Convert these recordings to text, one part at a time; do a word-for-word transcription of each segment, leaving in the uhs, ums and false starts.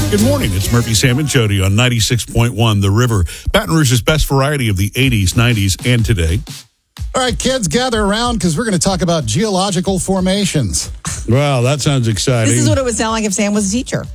Good morning. It's Murphy, Sam, and Jody on ninety-six point one The River. Baton Rouge's best variety of the eighties, nineties, and today. All right, kids, gather around because we're going to talk about geological formations. Wow, that sounds exciting. This is what it would sound like if Sam was a teacher.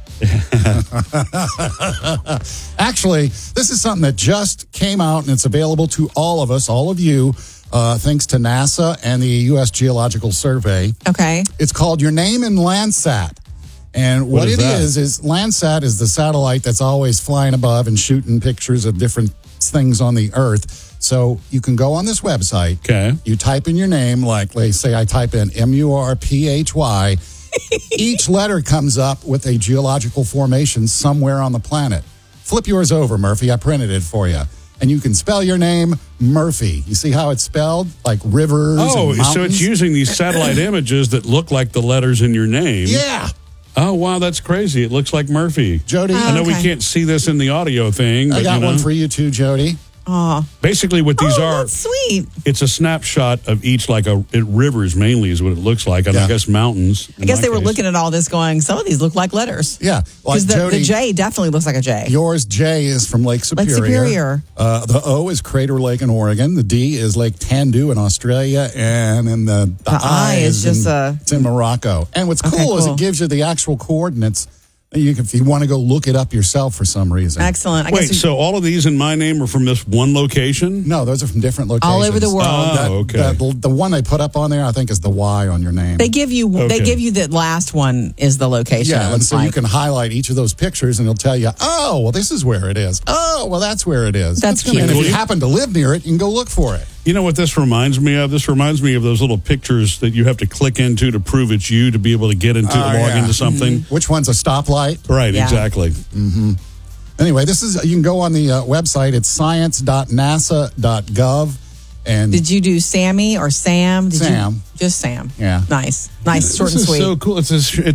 Actually, this is something that just came out, and it's available to all of us, all of you, uh, thanks to NASA and the U S Geological Survey. Okay. It's called Your Name in Landsat. And what, What is it that? is, is Landsat is the satellite that's always flying above and shooting pictures of different things on the Earth. So you can go on this website. Okay. You type in your name, like, let's say I type in M U R P H Y. Each letter comes up with a geological formation somewhere on the planet. Flip yours over, Murphy. I printed it for you. And you can spell your name Murphy. You see how it's spelled? Like rivers Oh, and mountains? so it's using these satellite images that look like the letters in your name. Yeah. Oh, wow, that's crazy. It looks like Murphy. Jody, I know we Okay. can't see this in the audio thing. I But, got you know, one for you too, Jody. Oh, basically what these oh are, that's sweet. it's a snapshot of each, like a it, rivers mainly is what it looks like, and Yeah. I guess mountains. I guess they were looking at all this going, some of these look like letters. Yeah. Like Because the, Jody, the J definitely looks like a J. yours, J, is from Lake Superior. Superior. Uh, the O is Crater Lake in Oregon. The D is Lake Tandu in Australia. And then the, the, The I is just in, a- it's in Morocco. And what's Okay, cool, is cool. it gives you the actual coordinates. You can, if you want to go look it up yourself for some reason. Excellent. I Wait, guess we- so all of these in my name are from this one location? No, those are from different locations. All over the world. Oh, That- okay. that- the, the one they put up on there, I think, is the Y on your name. they give you Okay. they give you the last one is the location. Yeah, it and looks so like. you can highlight each of those pictures, and it'll tell you, oh, well, this is where it is. Oh, well, that's where it is. That's and cute. if you happen to live near it, you can go look for it. You know what this reminds me of? This reminds me of those little pictures that you have to click into to prove it's you to be able to get into, Oh, log yeah. into something. Which one's a stoplight? Right, Yeah. exactly. Anyway, this is you can go on the uh, website. It's science dot nasa dot gov. And Did you do Sammy or Sam? Did Sam. You, just Sam. Yeah. Nice. Nice, short this and is sweet. so cool. It's a, it,